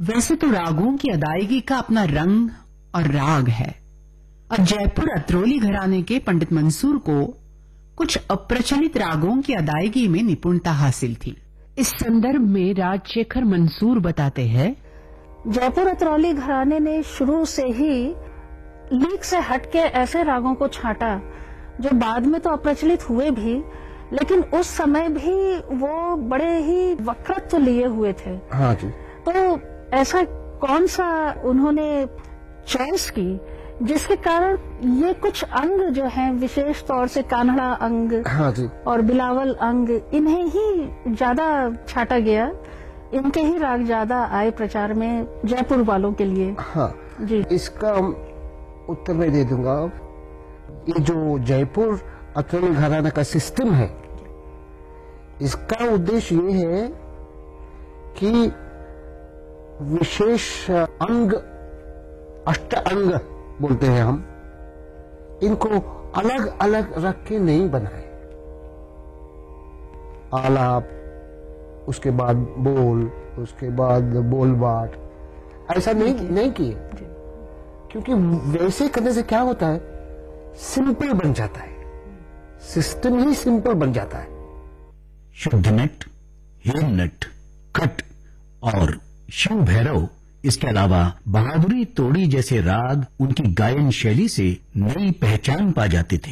वैसे तो रागों की अदायगी का अपना रंग और राग है और जयपुर अतरोली घराने के पंडित मंसूर को कुछ अप्रचलित रागों की अदायगी में निपुणता हासिल थी। इस संदर्भ में राजशेखर मंसूर बताते हैं, जयपुर अतरौली घराने ने शुरू से ही लीक से हटके ऐसे रागों को छांटा जो बाद में तो अप्रचलित हुए भी, लेकिन उस समय भी वो बड़े ही वक्रत्व लिए हुए थे। हाँ जी। तो ऐसा कौन सा उन्होंने चॉइस की जिसके कारण ये कुछ अंग जो हैं, विशेष तौर से कान्हड़ा अंग, हाँ जी, और बिलावल अंग, इन्हें ही ज्यादा छाटा गया, इनके ही राग ज्यादा आए प्रचार में जयपुर वालों के लिए। हाँ जी, इसका उत्तर मैं दे दूंगा। ये जो जयपुर अतरौली घराना का सिस्टम है, इसका उद्देश्य ये है कि विशेष अंग, अष्ट अंग बोलते हैं हम, इनको अलग अलग रख के नहीं बनाए। आलाप, उसके बाद बोल, उसके बाद बोल बाट, ऐसा नहीं किए, क्योंकि वैसे करने से क्या होता है, सिंपल बन जाता है, सिस्टम ही सिंपल बन जाता है। शुद्ध नट, हेम नट, खट और शिव भैरव, इसके अलावा बहादुरी तोड़ी जैसे राग उनकी गायन शैली से नई पहचान पा जाते थे।